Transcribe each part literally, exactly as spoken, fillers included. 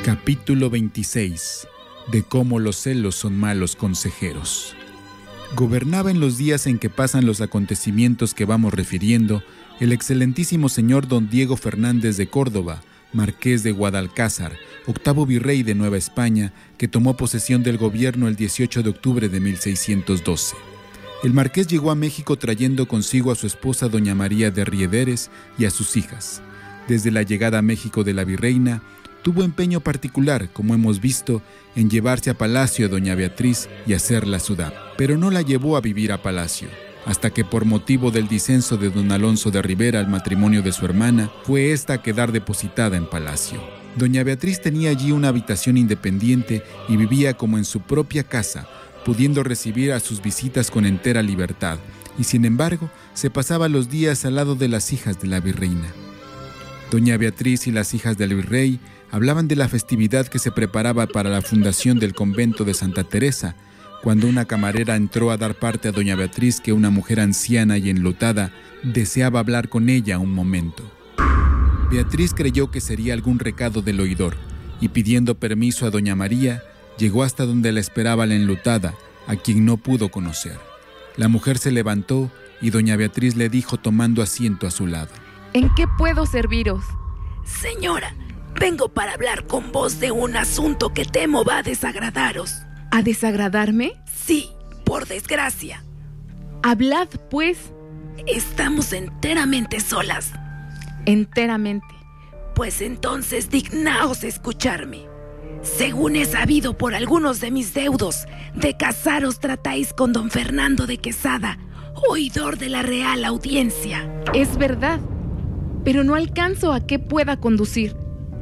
Capítulo veintiséis. De cómo los celos son malos consejeros. Gobernaba en los días en que pasan los acontecimientos que vamos refiriendo el excelentísimo señor don Diego Fernández de Córdoba, marqués de Guadalcázar, octavo virrey de Nueva España, que tomó posesión del gobierno el dieciocho de octubre de mil seiscientos doce. El marqués llegó a México trayendo consigo a su esposa doña María de Riederes y a sus hijas. Desde la llegada a México de la virreina, tuvo empeño particular, como hemos visto, en llevarse a Palacio a doña Beatriz y hacerla su dama, pero no la llevó a vivir a Palacio, hasta que por motivo del disenso de don Alonso de Rivera al matrimonio de su hermana, fue ésta a quedar depositada en Palacio. Doña Beatriz tenía allí una habitación independiente y vivía como en su propia casa, pudiendo recibir a sus visitas con entera libertad, y sin embargo, se pasaba los días al lado de las hijas de la virreina. Doña Beatriz y las hijas del virrey hablaban de la festividad que se preparaba para la fundación del convento de Santa Teresa, cuando una camarera entró a dar parte a doña Beatriz que una mujer anciana y enlutada deseaba hablar con ella un momento. Beatriz creyó que sería algún recado del oidor, y pidiendo permiso a doña María, llegó hasta donde la esperaba la enlutada, a quien no pudo conocer. La mujer se levantó y doña Beatriz le dijo tomando asiento a su lado: ¿En qué puedo serviros? Señora, vengo para hablar con vos de un asunto que temo va a desagradaros. ¿A desagradarme? Sí, por desgracia. Hablad, pues. Estamos enteramente solas. Enteramente. Pues entonces dignaos escucharme. Según he sabido por algunos de mis deudos, de casaros tratáis con don Fernando de Quesada, oidor de la Real Audiencia. Es verdad, pero no alcanzo a qué pueda conducir.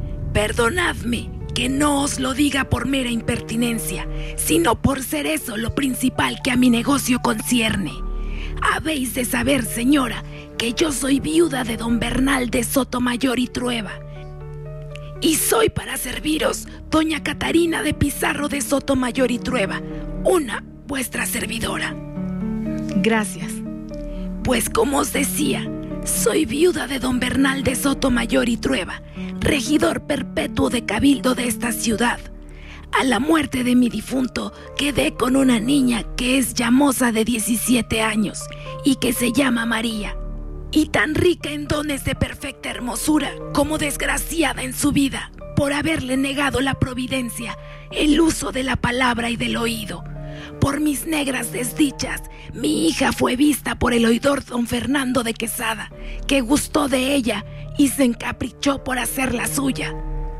Perdonadme que no os lo diga por mera impertinencia, sino por ser eso lo principal que a mi negocio concierne. Habéis de saber, señora, que yo soy viuda de don Bernal de Sotomayor y Trueba, y soy para serviros doña Catarina de Pizarro de Sotomayor y Trueba, una vuestra servidora. Gracias. Pues como os decía, soy viuda de don Bernal de Sotomayor y Trueba, regidor perpetuo de cabildo de esta ciudad. A la muerte de mi difunto, quedé con una niña que es ya moza de diecisiete años y que se llama María, y tan rica en dones de perfecta hermosura como desgraciada en su vida, por haberle negado la providencia el uso de la palabra y del oído. Por mis negras desdichas, mi hija fue vista por el oidor don Fernando de Quesada, que gustó de ella y se encaprichó por hacerla suya.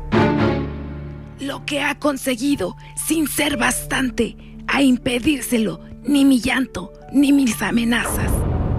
Lo que ha conseguido, sin ser bastante a impedírselo, ni mi llanto, ni mis amenazas.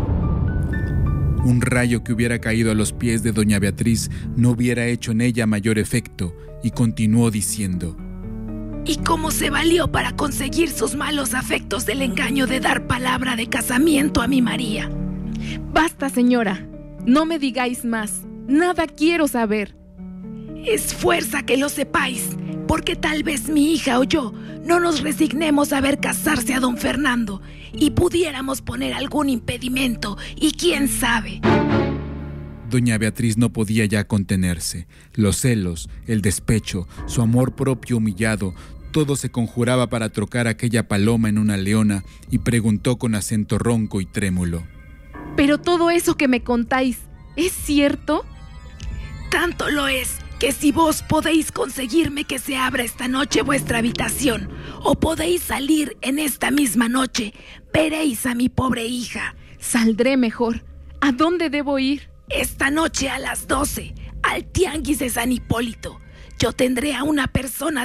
Un rayo que hubiera caído a los pies de doña Beatriz no hubiera hecho en ella mayor efecto, y continuó diciendo: ¿Y cómo se valió para conseguir sus malos afectos del engaño de dar palabra de casamiento a mi María? Basta, señora, no me digáis más, nada quiero saber. Es fuerza que lo sepáis, porque tal vez mi hija o yo no nos resignemos a ver casarse a don Fernando y pudiéramos poner algún impedimento, y quién sabe. Doña Beatriz no podía ya contenerse. Los celos, el despecho, su amor propio humillado, todo se conjuraba para trocar aquella paloma en una leona, y preguntó con acento ronco y trémulo: ¿Pero todo eso que me contáis es cierto? Tanto lo es que si vos podéis conseguirme que se abra esta noche vuestra habitación, o podéis salir en esta misma noche, veréis a mi pobre hija. Saldré mejor. ¿A dónde debo ir? Esta noche a las doce, al tianguis de San Hipólito. Yo tendré a una persona